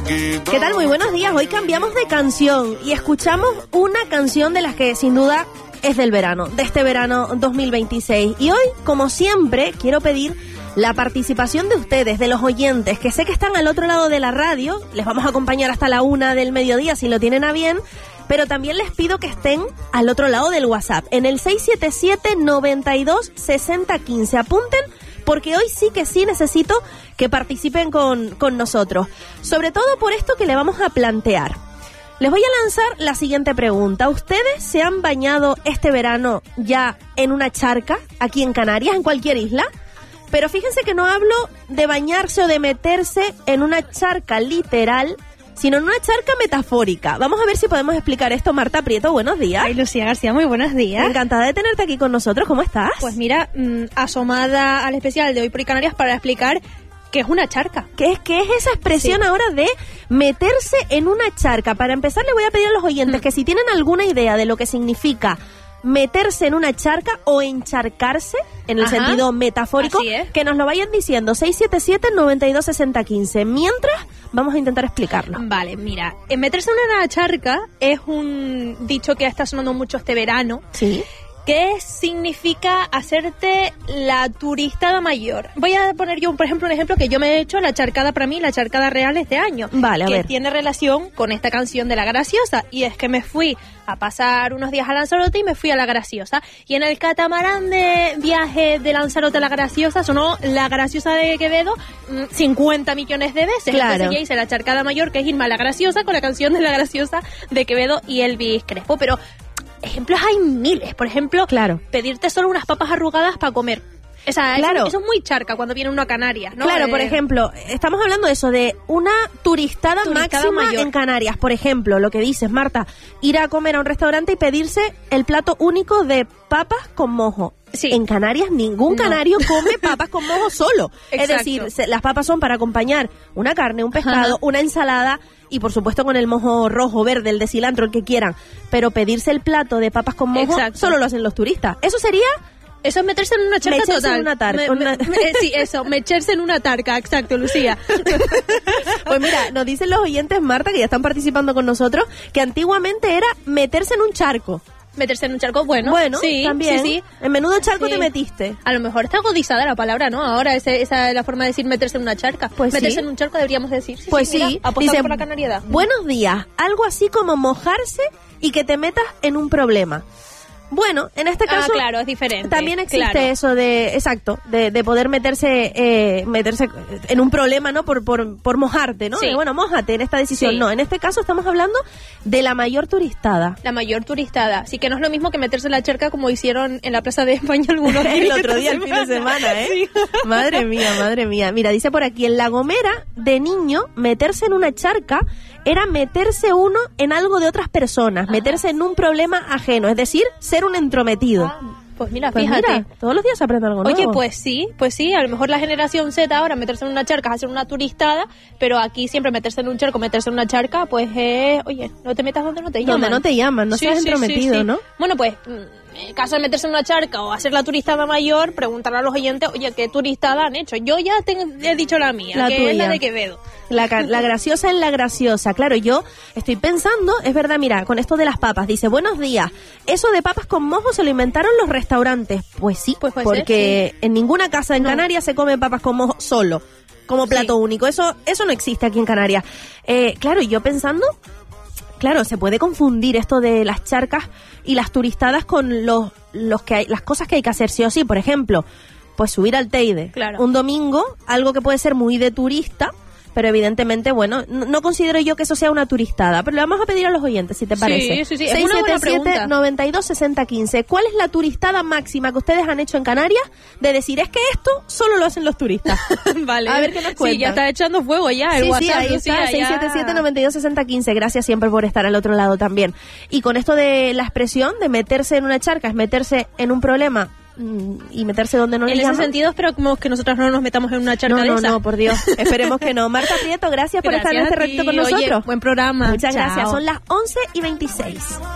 ¿Qué tal? Muy buenos días. Hoy cambiamos de canción y escuchamos una canción de las que sin duda es del verano, de este verano 2026. Y hoy, como siempre, quiero pedir la participación de ustedes, de los oyentes, que sé que están al otro lado de la radio. Les vamos a acompañar hasta la 1 del mediodía si lo tienen a bien. Pero también les pido que estén al otro lado del WhatsApp, en el 677-92-6015. Apunten, porque hoy sí que sí necesito que participen con nosotros. Sobre todo por esto que le vamos a plantear. Les voy a lanzar la siguiente pregunta. ¿Ustedes se han bañado este verano ya en una charca, aquí en Canarias, en cualquier isla? Pero fíjense que no hablo de bañarse o de meterse en una charca literal, sino en una charca metafórica. Vamos a ver si podemos explicar esto. Marta Prieto, buenos días. Ay, Lucía García, muy buenos días. Encantada de tenerte aquí con nosotros. ¿Cómo estás? Pues mira, asomada al especial de Hoy por Hoy Canarias para explicar qué es una charca. ¿Qué es esa expresión ahora de meterse en una charca? Para empezar, le voy a pedir a los oyentes que si tienen alguna idea de lo que significa meterse en una charca o encharcarse, en el sentido metafórico, que nos lo vayan diciendo. 677-92-6015. Mientras, vamos a intentar explicarlo. Vale, mira, meterse en una charca es un dicho que está sonando mucho este verano. Sí. ¿Qué significa hacerte la turistada mayor? Voy a poner yo, por ejemplo, un ejemplo que yo me he hecho, la charcada para mí, la charcada real este año. Vale, a ver. Que tiene relación con esta canción de La Graciosa. Y es que me fui a pasar unos días a Lanzarote y me fui a La Graciosa. Y en el catamarán de viaje de Lanzarote a La Graciosa sonó La Graciosa de Quevedo 50 millones de veces. Claro. Entonces ya hice la charcada mayor, que es irme a La Graciosa con la canción de La Graciosa de Quevedo y Elvis Crespo. Pero ejemplos hay miles. Por ejemplo, pedirte solo unas papas arrugadas para comer. O sea, eso es muy charca cuando viene uno a Canarias, ¿no? Claro, por ejemplo, estamos hablando de eso, de una turistada máxima mayor en Canarias. Por ejemplo, lo que dices, Marta, ir a comer a un restaurante y pedirse el plato único de papas con mojo. Sí. En Canarias ningún canario come papas con mojo solo. Exacto. Es decir, las papas son para acompañar una carne, un pescado, una ensalada y por supuesto con el mojo rojo, verde, el de cilantro, el que quieran. Pero pedirse el plato de papas con mojo solo lo hacen los turistas. Eso sería... Eso es meterse en una charca total. En una tarca. Sí, eso, meterse en una tarca, exacto, Lucía. Pues mira, nos dicen los oyentes, Marta, que ya están participando con nosotros, que antiguamente era meterse en un charco. Meterse en un charco, bueno sí, también. Sí. En menudo charco te metiste. A lo mejor está agudizada la palabra, ¿no? Ahora esa es la forma de decir meterse en una charca. Pues meterse en un charco deberíamos decir. Pues sí. Mira, apostando por la canariedad. Buenos días. Algo así como mojarse y que te metas en un problema. Bueno, en este caso claro, es diferente. También existe eso de poder meterse en un problema, ¿no? Por mojarte, ¿no? Sí. De, bueno, mójate en esta decisión. Sí. No, en este caso estamos hablando de la mayor turistada. La mayor turistada. Así que no es lo mismo que meterse en la charca como hicieron en la Plaza de España algunos días. El otro día, el fin de semana, ¿eh? Sí. Madre mía. Mira, dice por aquí, en La Gomera, de niño, meterse en una charca era meterse uno en algo de otras personas, meterse en un problema ajeno, es decir, ser un entrometido. Pues mira, fíjate. Mira, todos los días se aprende algo nuevo. Oye, pues sí, a lo mejor la generación Z ahora meterse en una charca es hacer una turistada, pero aquí siempre meterse en un charco, meterse en una charca, pues oye, no te metas donde no te llaman. Donde no te llaman, no seas entrometido, sí. ¿no? Bueno, pues en el caso de meterse en una charca o hacer la turistada mayor, preguntarle a los oyentes, oye, ¿qué turistada han hecho? Yo ya he dicho la mía, la que tuya. Es la de Quevedo. La graciosa en La Graciosa. Claro, yo estoy pensando, es verdad, mira, con esto de las papas. Dice, buenos días, eso de papas con mojo se lo inventaron los restaurantes. Pues sí, porque en ninguna casa en Canarias se come papas con mojo solo, como plato único. Eso no existe aquí en Canarias. Claro, y yo pensando, claro, se puede confundir esto de las charcas y las turistadas con las cosas que hay que hacer sí o sí. Por ejemplo, pues subir al Teide. Claro. Un domingo, algo que puede ser muy de turista, pero evidentemente, bueno, no considero yo que eso sea una turistada, pero le vamos a pedir a los oyentes, si te parece. Sí, es una buena pregunta. 677-92-6015. ¿Cuál es la turistada máxima que ustedes han hecho en Canarias de decir, es que esto solo lo hacen los turistas? Vale. A ver qué nos cuentan. Sí, ya está echando fuego ya el WhatsApp. Ahí está, 677-92-6015. Gracias siempre por estar al otro lado también. Y con esto de la expresión de meterse en una charca, es meterse en un problema y meterse donde no le llaman. En ese sentido, esperamos que nosotros no nos metamos en una charca de esa. No, por Dios. Esperemos que no. Marta Prieto, gracias por estar en este ratito con nosotros. Oye, buen programa. Muchas Chao. gracias. Son las 11:26.